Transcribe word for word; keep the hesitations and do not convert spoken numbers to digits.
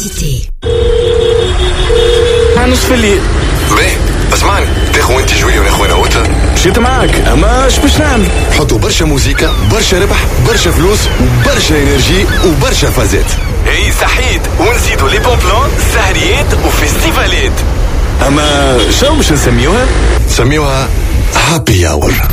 Identité. نصف الليل باهي اسمعني تاخو انت جوي وناخو انا وتا مشيت معاك اما اش باش نعمل؟ حطوا برشا موسيقى برشا ربح برشا فلوس وبرشا انرجي وبرشا فازات. هي صحيت ونزيدوا لي بون بلان سهريات وفيستيفالات. اما شنو باش نسميوها؟ سميوها هابي اور.